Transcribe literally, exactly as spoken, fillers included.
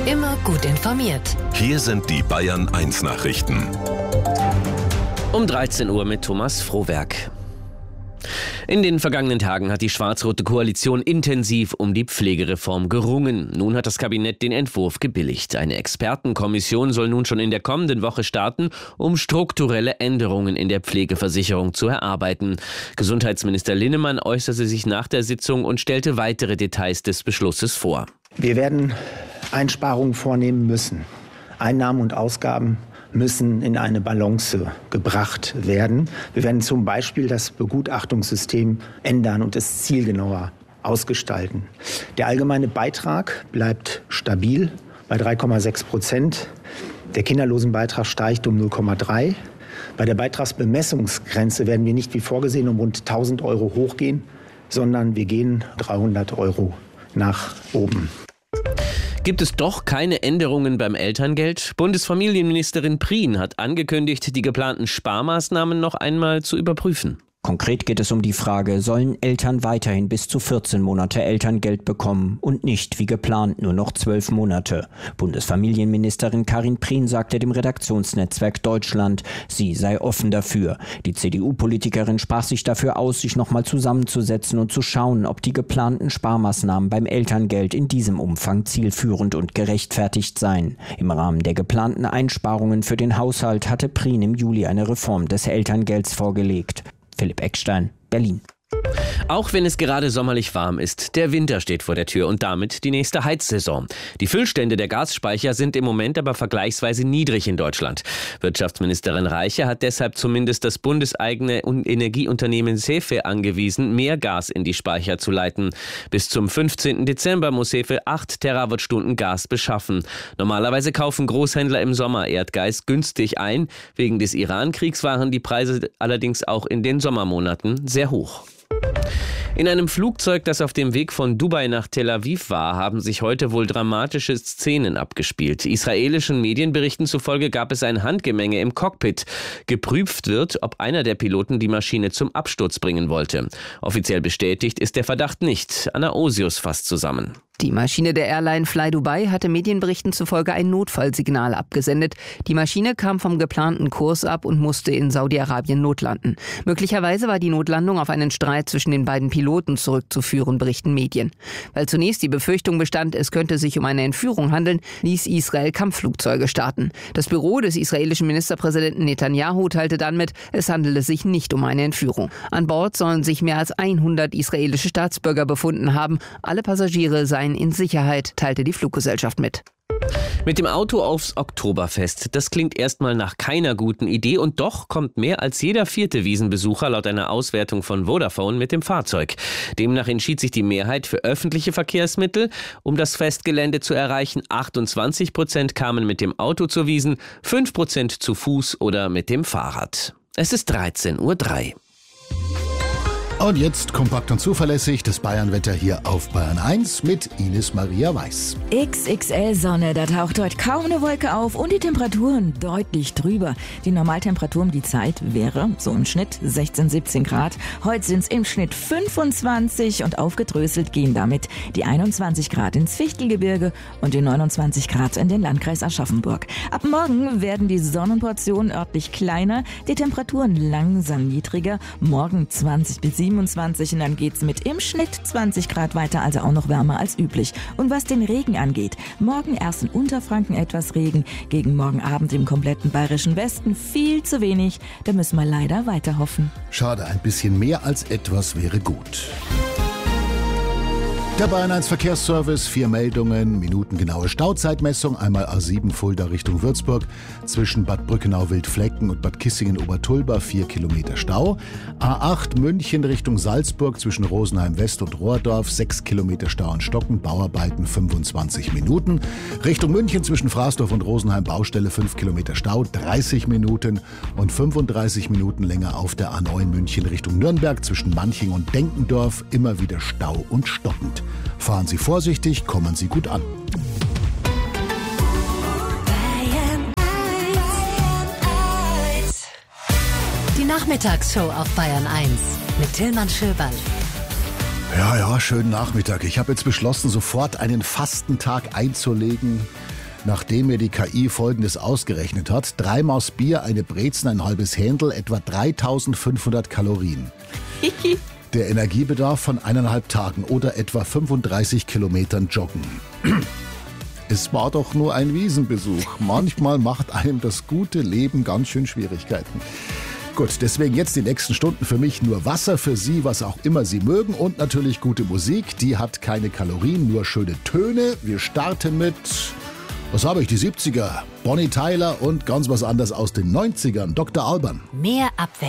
Immer gut informiert. Hier sind die Bayern eins Nachrichten. Um dreizehn Uhr mit Thomas Frohwerk. In den vergangenen Tagen hat die schwarz-rote Koalition intensiv um die Pflegereform gerungen. Nun hat das Kabinett den Entwurf gebilligt. Eine Expertenkommission soll nun schon in der kommenden Woche starten, um strukturelle Änderungen in der Pflegeversicherung zu erarbeiten. Gesundheitsminister Linnemann äußerte sich nach der Sitzung und stellte weitere Details des Beschlusses vor. Wir werden Einsparungen vornehmen müssen. Einnahmen und Ausgaben müssen in eine Balance gebracht werden. Wir werden zum Beispiel das Begutachtungssystem ändern und es zielgenauer ausgestalten. Der allgemeine Beitrag bleibt stabil bei drei Komma sechs Prozent. Der Kinderlosenbeitrag steigt um null Komma drei. Bei der Beitragsbemessungsgrenze werden wir nicht wie vorgesehen um rund tausend Euro hochgehen, sondern wir gehen dreihundert Euro nach oben. Gibt es doch keine Änderungen beim Elterngeld? Bundesfamilienministerin Prien hat angekündigt, die geplanten Sparmaßnahmen noch einmal zu überprüfen. Konkret geht es um die Frage, sollen Eltern weiterhin bis zu vierzehn Monate Elterngeld bekommen und nicht wie geplant nur noch zwölf Monate. Bundesfamilienministerin Karin Prien sagte dem Redaktionsnetzwerk Deutschland, sie sei offen dafür. Die C D U-Politikerin sprach sich dafür aus, sich nochmal zusammenzusetzen und zu schauen, ob die geplanten Sparmaßnahmen beim Elterngeld in diesem Umfang zielführend und gerechtfertigt seien. Im Rahmen der geplanten Einsparungen für den Haushalt hatte Prien im Juli eine Reform des Elterngelds vorgelegt. Philipp Eckstein, Berlin. Auch wenn es gerade sommerlich warm ist, der Winter steht vor der Tür und damit die nächste Heizsaison. Die Füllstände der Gasspeicher sind im Moment aber vergleichsweise niedrig in Deutschland. Wirtschaftsministerin Reiche hat deshalb zumindest das bundeseigene Energieunternehmen Sefe angewiesen, mehr Gas in die Speicher zu leiten. Bis zum fünfzehnten Dezember muss Sefe acht Terawattstunden Gas beschaffen. Normalerweise kaufen Großhändler im Sommer Erdgas günstig ein. Wegen des Iran-Kriegs waren die Preise allerdings auch in den Sommermonaten sehr hoch. In einem Flugzeug, das auf dem Weg von Dubai nach Tel Aviv war, haben sich heute wohl dramatische Szenen abgespielt. Israelischen Medienberichten zufolge gab es ein Handgemenge im Cockpit. Geprüft wird, ob einer der Piloten die Maschine zum Absturz bringen wollte. Offiziell bestätigt ist der Verdacht nicht. Anna Osius fasst zusammen. Die Maschine der Airline Fly Dubai hatte Medienberichten zufolge ein Notfallsignal abgesendet. Die Maschine kam vom geplanten Kurs ab und musste in Saudi-Arabien notlanden. Möglicherweise war die Notlandung auf einen Streit zwischen den beiden Piloten zurückzuführen, berichten Medien. Weil zunächst die Befürchtung bestand, es könnte sich um eine Entführung handeln, ließ Israel Kampfflugzeuge starten. Das Büro des israelischen Ministerpräsidenten Netanyahu teilte dann mit, es handele sich nicht um eine Entführung. An Bord sollen sich mehr als hundert israelische Staatsbürger befunden haben. Alle Passagiere seien in Sicherheit, teilte die Fluggesellschaft mit. Mit dem Auto aufs Oktoberfest, das klingt erstmal nach keiner guten Idee und doch kommt mehr als jeder vierte Wiesenbesucher laut einer Auswertung von Vodafone mit dem Fahrzeug. Demnach entschied sich die Mehrheit für öffentliche Verkehrsmittel. Um das Festgelände zu erreichen, achtundzwanzig Prozent kamen mit dem Auto zur Wiesn, fünf Prozent zu Fuß oder mit dem Fahrrad. Es ist dreizehn Uhr drei. Und jetzt kompakt und zuverlässig das Bayernwetter hier auf Bayern eins mit Ines Maria Weiß. X X L Sonne, da taucht heute kaum eine Wolke auf und die Temperaturen deutlich drüber. Die Normaltemperatur um die Zeit wäre so im Schnitt sechzehn, siebzehn Grad. Heute sind es im Schnitt fünfundzwanzig und aufgedröselt gehen damit die einundzwanzig Grad ins Fichtelgebirge und die neunundzwanzig Grad in den Landkreis Aschaffenburg. Ab morgen werden die Sonnenportionen örtlich kleiner, die Temperaturen langsam niedriger. Morgen zwanzig bis siebenundzwanzig und dann geht's mit im Schnitt zwanzig Grad weiter, also auch noch wärmer als üblich. Und was den Regen angeht, morgen erst in Unterfranken etwas Regen, gegen morgen Abend im kompletten bayerischen Westen viel zu wenig. Da müssen wir leider weiter hoffen. Schade, ein bisschen mehr als etwas wäre gut. Der Bayern eins Verkehrsservice, vier Meldungen, minutengenaue Stauzeitmessung, einmal A sieben Fulda Richtung Würzburg, zwischen Bad Brückenau-Wildflecken und Bad Kissingen-Obertulba vier Kilometer Stau, A acht München Richtung Salzburg zwischen Rosenheim-West und Rohrdorf, sechs Kilometer Stau und Stocken, Bauarbeiten fünfundzwanzig Minuten, Richtung München zwischen Fraßdorf und Rosenheim Baustelle fünf Kilometer Stau, dreißig Minuten und fünfunddreißig Minuten länger auf der A neun München Richtung Nürnberg zwischen Manching und Denkendorf, immer wieder Stau und stockend. Fahren Sie vorsichtig, kommen Sie gut an. Die Nachmittagsshow auf Bayern eins mit Tillmann Schöberl. Ja, ja, schönen Nachmittag. Ich habe jetzt beschlossen, sofort einen Fastentag einzulegen. nachdem mir die K I Folgendes ausgerechnet hat. Drei Maß Bier, eine Brezen, ein halbes Händel, etwa dreitausendfünfhundert Kalorien. Der Energiebedarf von eineinhalb Tagen oder etwa fünfunddreißig Kilometern Joggen. Es war doch nur ein Wiesenbesuch. Manchmal macht einem das gute Leben ganz schön Schwierigkeiten. Gut, deswegen jetzt die nächsten Stunden für mich nur Wasser, für Sie, was auch immer Sie mögen und natürlich gute Musik. Die hat keine Kalorien, nur schöne Töne. Wir starten mit, was habe ich, die siebziger, Bonnie Tyler und ganz was anderes aus den neunzigern, Doktor Alban. Mehr Abwechslung.